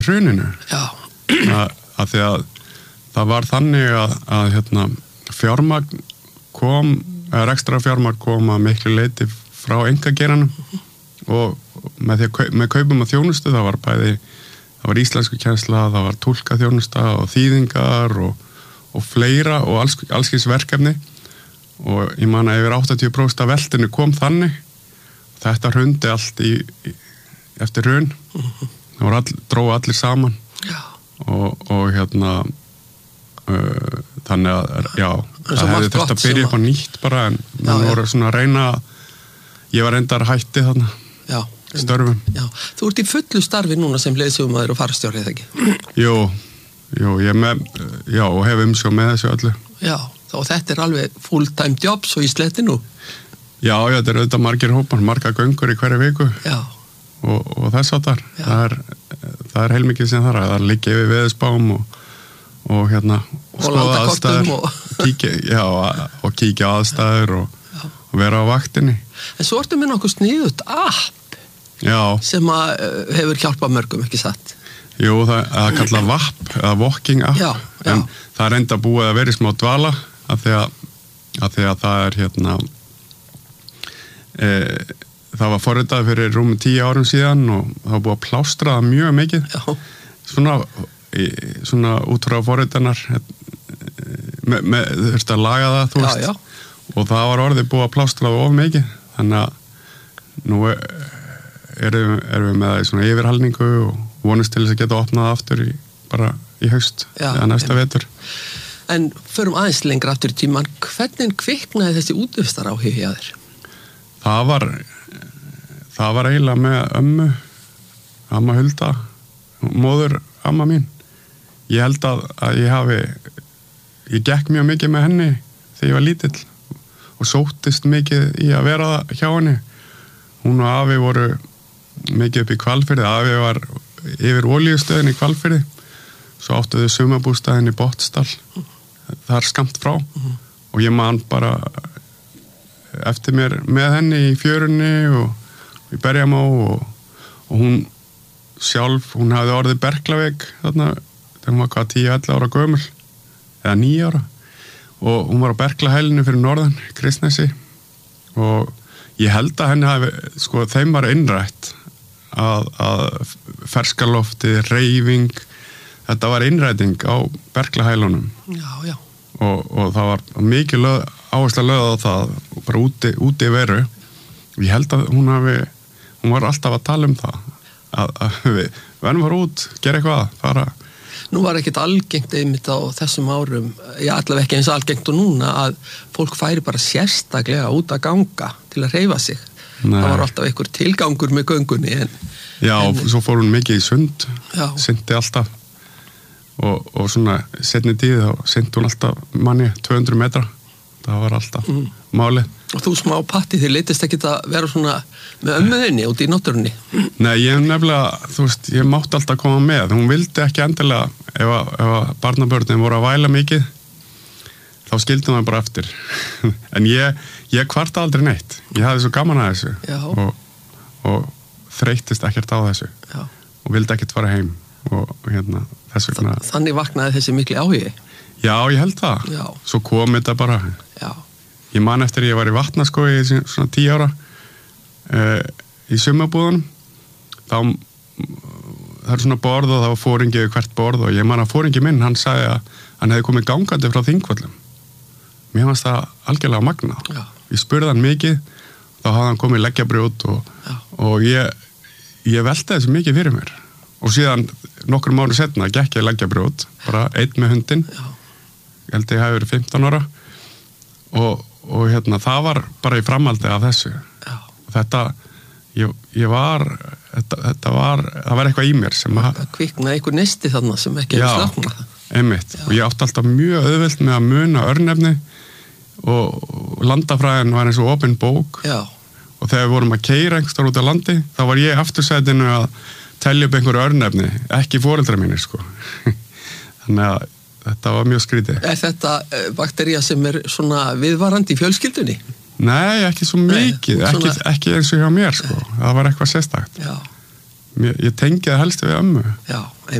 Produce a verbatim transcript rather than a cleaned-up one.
hruninu. Já. Að, að því að það var þannig að, að hérna, fjármagn kom, eða ekstra fjármagn kom að miklu leiti frá einkageiranum og með, því, með kaupum og þjónustu það var bæði, það var íslensku kennsla, það var túlkaþjónusta og þýðingar og, og fleira og alls, allskins verkefni og ég man að yfir áttatíu prósent af veltinu kom þannig. Þetta hrundi allt í, í, eftir hrun. Það var all, dróðu allir saman. Já. Og, og hérna uh, þannig að já, það hefði þurft að byrja upp á nýtt bara en það voru svona að reyna ég var reyndar hætti þarna já, störfum. Já, þú ert í fullu starfi núna sem leiðsögumaður og farstjóri eða ekki? Jú, jú, ég með já, og hef umsjón með þessu öllu. Já, og þetta er alveg full time job svo í sletti nú? Já, já, þetta er auðvitað margir hópar, marga göngur í hverju viku. Já. Og, og þess áttar. Það er, það er heilmikið sem þar að það liggja yfir veðurspám og, og hérna og skoða aðstæður og... kíkja, já, og kíkja aðstæður og, og vera á vaktinni. En svo ertu með nokkuð sniðut app já. Sem að uh, hefur hjálpað mörgum, ekki satt? Jú, það er kallað V A P eða Walking App, já, já. En það er enda búið að vera í smá dvala af því að, að, því að það er hérna e, það var forritað fyrir rúmum tíu árum síðan og það var búið að plástra það mjög mikið. Já. Svona, svona út frá forritanar með, með, þurfti að laga það, þú veist. Já, já. Og það var orðið búið að plástra það of mikið, þannig að nú erum, erum við með það í svona yfirhalningu og vonust til þess að geta opnað aftur í, bara í haust eða næsta vetur. En förum aðeins lengra aftur í tíman, hvernig kviknaði þessi útvistaráhugi að þér? Það var það var eiginlega með ömmu amma Hulda, móður amma mín. Ég held að, að ég hafi ég gekk mjög mikið með henni þegar ég var lítill og sóttist mikið í að vera hjá henni. Hún og afi voru mikið upp í Hvalfirði, afi var yfir olíustöðin í Hvalfirði, svo áttu þau sumarbústaðinn í Bottsdal, þar skammt frá mm-hmm. og ég man bara eftir mér með henni í fjörunni og í Berjamó og, og hún sjálf, hún hafði orðið berklavik þarna, þegar hún var hvað tíu til ellefu ára gömul eða níu ára og hún var á berklahælinu fyrir norðan, Kristnesi og ég held að henni hafi, sko, þeim var innrætt að, að ferskalofti, reyfing, þetta var innræting á berklahælunum. Já, já. Og, og það var mikið löð, áhersla löð á það, bara úti, úti í veru. Ég held að hún hafi, hún var alltaf að tala um það, að, að við verðum fara út, gera eitthvað, fara. Nú var ekkert algengt einmitt á þessum árum, já, allavega ekki eins algengt og núna, að fólk færi bara sérstaklega út að ganga til að hreyfa sig. Nei. Það var alltaf einhver tilgangur með göngunni. En, já, en, svo fór hún mikið í sund, já. Syndi alltaf. Og, og svona setni tíð þá syndi hún alltaf manni tvö hundruð metra. Það var alltaf mm. málið. Og þú smá patti, þið leitist ekki að vera svona með ömmuðinni út í náttúrunni? Nei, ég hef nefnilega, þú veist, ég mátti alltaf koma með. Hún vildi ekki endilega, ef að, ef að barnabörnin voru að væla mikið, þá skildi hún bara eftir. En ég, ég kvarta aldrei neitt. Ég hafði svo gaman að þessu og, og þreyttist ekkert á þessu. Já. Og vildi ekkert fara heim. Og hérna, þess vegna. Þannig vaknaði þessi mikli áhugi? Já, ég held það. Já. Svo kom þetta bara. Já. Ég man eftir ég var í Vatnaskógi í svona tíu ára uh, í sumarbúðunum. Þá það er svona borð og það var fóringi hvert borð og ég man að fóringi minn, hann sagði að hann hefði komið gangandi frá Þingvöllum. Mér fannst það algjörlega magnað. Já. Ég spurði hann mikið, þá hafði hann komið leggjabrjót og, og ég, ég velti þessu mikið fyrir mér. Og síðan nokkrum mánu setna gekk ég leggjabrjót, bara einn með hundinn. Já. Ég held ég hafi verið fimmtán ára og, og hérna, það var bara í framhaldi af þessu. Já. Og þetta, ég, ég var, þetta, þetta var, það var eitthvað í mér sem að... Það kviknaði einhver nesti þarna sem ekki hefur slöknað. Já, einmitt. Já. Og ég átti alltaf mjög auðvelt með að muna örnefni og landafræðin var eins og opin bók. Já. Og þegar við vorum að keyra einhverstaðar út á landi, þá var ég aftursætinu að telja upp einhverju örnefni, ekki foreldrar mínir, sko. Þannig að þetta var mjög skrítið. Er þetta baktería sem er svona viðvarandi í fjölskyldunni? Nei, ekki svo mikið, Nei, svona... ekki, ekki eins og hjá mér, sko. Það var eitthvað sérstakt. Já. ég, ég tengi það helst við ömmu Já,